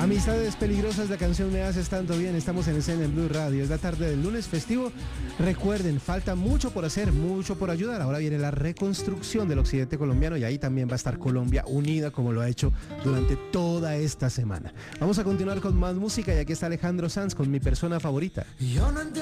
Amistades peligrosas, la canción Me Haces Tanto Bien. Estamos en escena en Blue Radio. Es la tarde del lunes festivo. Recuerden, falta mucho por hacer, mucho por ayudar. Ahora viene la reconstrucción del occidente colombiano y ahí también va a estar Colombia unida como lo ha hecho durante toda esta semana. Vamos a continuar con más música y aquí está Alejandro Sanz con Mi Persona Favorita.